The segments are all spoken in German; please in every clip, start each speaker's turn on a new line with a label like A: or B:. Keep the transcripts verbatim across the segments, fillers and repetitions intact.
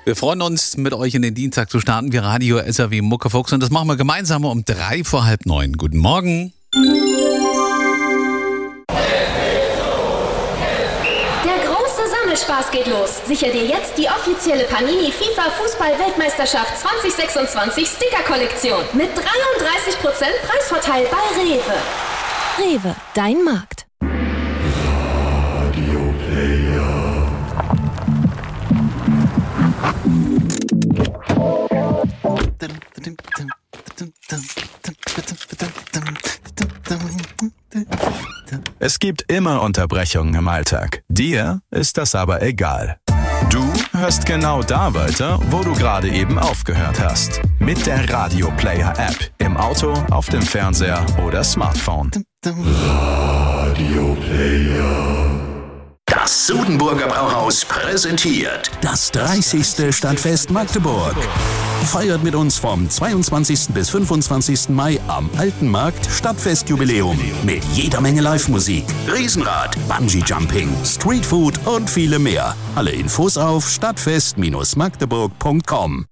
A: Wir freuen uns, mit euch in den Dienstag zu starten, wie Radio S R W Muckefuchs. Und das machen wir gemeinsam um drei vor halb neun. Guten Morgen.
B: Spaß geht los. Sicher dir jetzt die offizielle Panini FIFA Fußball-Weltmeisterschaft zwanzig sechsundzwanzig Sticker-Kollektion mit dreiunddreißig Prozent Preisvorteil bei Rewe.
C: Rewe, dein Markt.
D: Radio Player.
E: Es gibt immer Unterbrechungen im Alltag. Dir ist das aber egal. Du hörst genau da weiter, wo du gerade eben aufgehört hast. Mit der Radio Player App. Im Auto, auf dem Fernseher oder Smartphone.
D: Radio Player.
F: Das Sudenburger Brauhaus präsentiert
G: das dreißigste Stadtfest Magdeburg. Feiert mit uns vom zweiundzwanzigsten bis fünfundzwanzigsten Mai am Alten Markt Stadtfestjubiläum mit jeder Menge Live-Musik,
F: Riesenrad,
G: Bungee-Jumping, Streetfood und viele mehr. Alle Infos auf stadtfest magdeburg punkt com.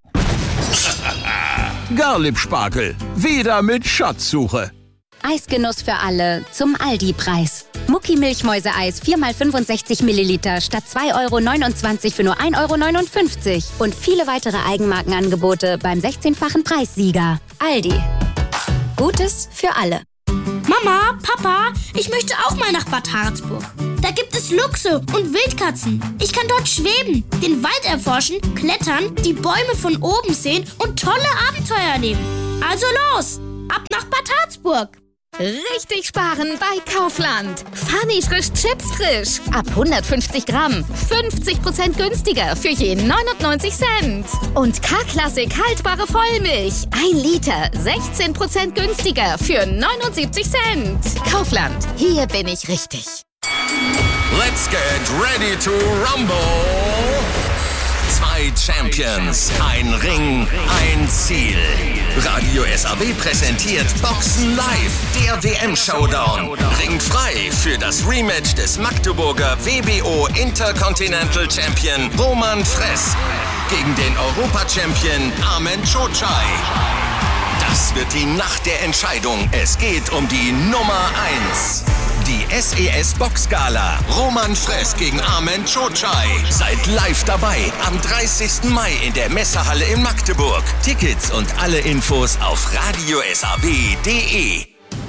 H: Garlip-Spargel, wieder mit Schatzsuche.
I: Eisgenuss für alle zum Aldi-Preis. Mucki-Milchmäuse-Eis vier mal fünfundsechzig Milliliter statt zwei Euro neunundzwanzig für nur ein Euro neunundfünfzig. Und viele weitere Eigenmarkenangebote beim sechzehnfachen Preissieger. Aldi. Gutes für alle.
J: Mama, Papa, ich möchte auch mal nach Bad Harzburg. Da gibt es Luchse und Wildkatzen. Ich kann dort schweben, den Wald erforschen, klettern, die Bäume von oben sehen und tolle Abenteuer erleben. Also los, ab nach Bad Harzburg.
K: Richtig sparen bei Kaufland. Funny frisch Chips frisch. Ab hundertfünfzig Gramm. fünfzig Prozent günstiger für je neunundneunzig Cent. Und K-Klassik haltbare Vollmilch. ein Liter. sechzehn Prozent günstiger für neunundsiebzig Cent. Kaufland. Hier bin ich richtig.
L: Let's get ready to rumble. Zwei Champions, ein Ring, ein Ziel. Radio S R W präsentiert Boxen Live, der W M-Showdown. Ringt frei für das Rematch des Magdeburger W B O Intercontinental Champion Roman Fress gegen den Europa-Champion Armen Cocai. Das wird die Nacht der Entscheidung. Es geht um die Nummer eins. Die S E S Boxgala. Roman Fress gegen Armen Cocai. Seid live dabei am dreißigsten Mai in der Messehalle in Magdeburg. Tickets und alle Infos auf radio s r w punkt d e.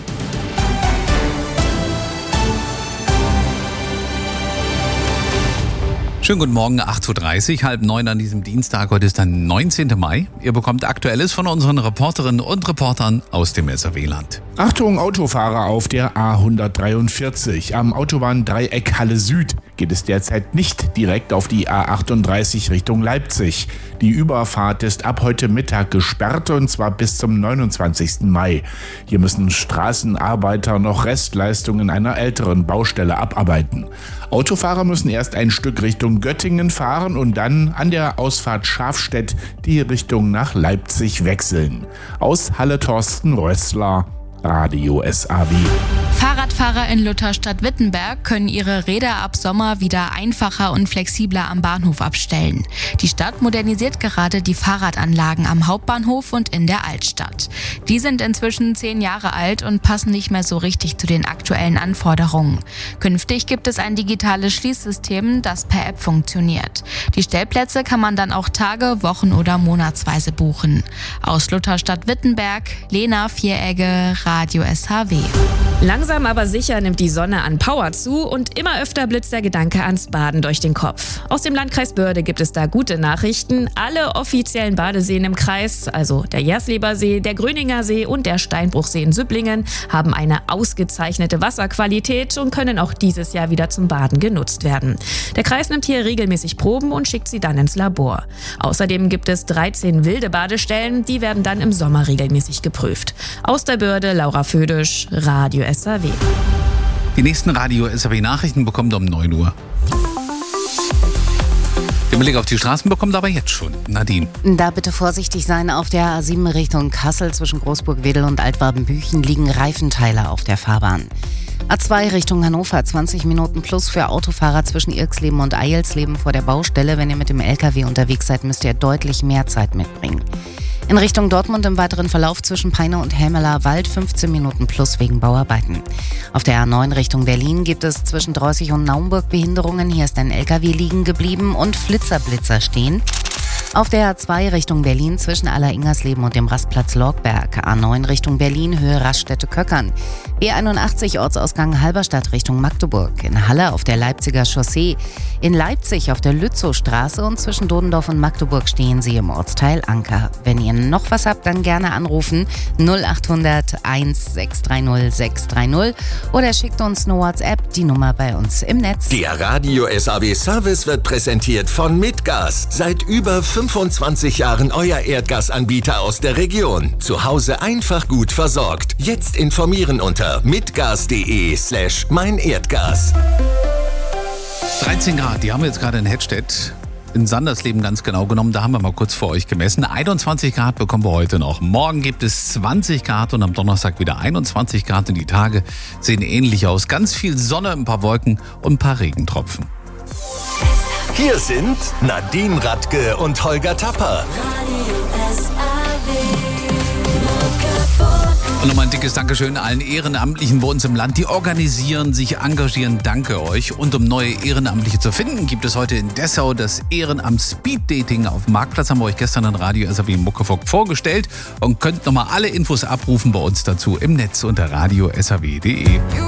A: Schönen guten Morgen, acht Uhr dreißig, halb neun an diesem Dienstag. Heute ist der neunzehnten Mai. Ihr bekommt Aktuelles von unseren Reporterinnen und Reportern aus dem S R W-Land.
M: Achtung, Autofahrer auf der A hundertdreiundvierzig. Am Autobahndreieck Halle Süd geht es derzeit nicht direkt auf die A achtunddreißig Richtung Leipzig. Die Überfahrt ist ab heute Mittag gesperrt und zwar bis zum neunundzwanzigsten Mai. Hier müssen Straßenarbeiter noch Restleistungen einer älteren Baustelle abarbeiten. Autofahrer müssen erst ein Stück Richtung Göttingen fahren und dann an der Ausfahrt Schafstedt die Richtung nach Leipzig wechseln. Aus Halle Thorsten Rössler, Radio S R W.
N: Fahrradfahrer in Lutherstadt-Wittenberg können ihre Räder ab Sommer wieder einfacher und flexibler am Bahnhof abstellen. Die Stadt modernisiert gerade die Fahrradanlagen am Hauptbahnhof und in der Altstadt. Die sind inzwischen zehn Jahre alt und passen nicht mehr so richtig zu den aktuellen Anforderungen. Künftig gibt es ein digitales Schließsystem, das per App funktioniert. Die Stellplätze kann man dann auch Tage, Wochen oder monatsweise buchen. Aus Lutherstadt-Wittenberg, Lena Vieregge, Radio S H W.
O: Langsam aber sicher nimmt die Sonne an Power zu und immer öfter blitzt der Gedanke ans Baden durch den Kopf. Aus dem Landkreis Börde gibt es da gute Nachrichten. Alle offiziellen Badeseen im Kreis, also der Jersleber See, der Gröninger See und der Steinbruchsee in Süpplingen, haben eine ausgezeichnete Wasserqualität und können auch dieses Jahr wieder zum Baden genutzt werden. Der Kreis nimmt hier regelmäßig Proben und schickt sie dann ins Labor. Außerdem gibt es dreizehn wilde Badestellen, die werden dann im Sommer regelmäßig geprüft. Aus der Börde, Laura Födisch, Radio S R W.
A: Die nächsten Radio S R W Nachrichten bekommt ihr um neun Uhr. Den Blick auf die Straßen bekommt aber jetzt schon Nadine.
P: Da bitte vorsichtig sein. Auf der A sieben Richtung Kassel zwischen Großburg-Wedel und Altwardenbüchen liegen Reifenteile auf der Fahrbahn. A zwei Richtung Hannover, zwanzig Minuten plus für Autofahrer zwischen Irxleben und Eilsleben vor der Baustelle. Wenn ihr mit dem L K W unterwegs seid, müsst ihr deutlich mehr Zeit mitbringen. In Richtung Dortmund im weiteren Verlauf zwischen Peine und Helmeler Wald fünfzehn Minuten plus wegen Bauarbeiten. Auf der A neun Richtung Berlin gibt es zwischen Drossig und Naumburg Behinderungen. Hier ist ein L K W liegen geblieben und Flitzerblitzer stehen. Auf der A zwei Richtung Berlin zwischen Aller-Ingersleben und dem Rastplatz Lorgberg. A neun Richtung Berlin, Höhe Raststätte-Köckern. B einundachtzig Ortsausgang Halberstadt Richtung Magdeburg. In Halle auf der Leipziger Chaussee. In Leipzig auf der Lützowstraße und zwischen Dodendorf und Magdeburg stehen Sie im Ortsteil Anker. Wenn ihr noch was habt, dann gerne anrufen null achthundert eins sechs drei null sechs drei null oder schickt uns eine WhatsApp, die Nummer bei uns im Netz.
L: Der Radio S A W Service wird präsentiert von Mitgas. Seit über fünfundzwanzig Jahren euer Erdgasanbieter aus der Region. Zu Hause einfach gut versorgt. Jetzt informieren unter mitgas.de slash mein Erdgas.
A: dreizehn Grad, die haben wir jetzt gerade in Hedstedt, in Sandersleben ganz genau genommen. Da haben wir mal kurz für euch gemessen. einundzwanzig Grad bekommen wir heute noch. Morgen gibt es zwanzig Grad und am Donnerstag wieder einundzwanzig Grad. Und die Tage sehen ähnlich aus. Ganz viel Sonne, ein paar Wolken und ein paar Regentropfen.
L: Hier sind Nadine Radke und Holger Tapper.
A: Und nochmal ein dickes Dankeschön allen Ehrenamtlichen bei uns im Land, die organisieren, sich engagieren. Danke euch. Und um neue Ehrenamtliche zu finden, gibt es heute in Dessau das Ehrenamt Speed Dating auf dem Marktplatz. Haben wir euch gestern an Radio S A W Muckefuck vorgestellt und könnt nochmal alle Infos abrufen bei uns dazu im Netz unter radio s a w punkt d e.